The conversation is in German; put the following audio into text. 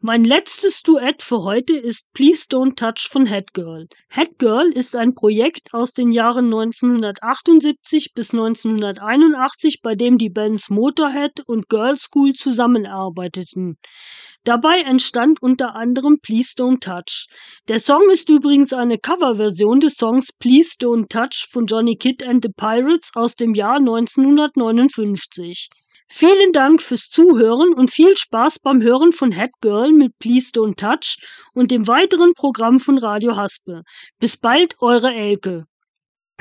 Mein letztes Duett für heute ist Please Don't Touch von Head Girl. Head Girl ist ein Projekt aus den Jahren 1978 bis 1981, bei dem die Bands Motorhead und Girlschool zusammenarbeiteten. Dabei entstand unter anderem Please Don't Touch. Der Song ist übrigens eine Coverversion des Songs Please Don't Touch von Johnny Kidd and the Pirates aus dem Jahr 1959. Vielen Dank fürs Zuhören und viel Spaß beim Hören von Head Girl mit Please Don't Touch und dem weiteren Programm von Radio Haspe. Bis bald, eure Elke.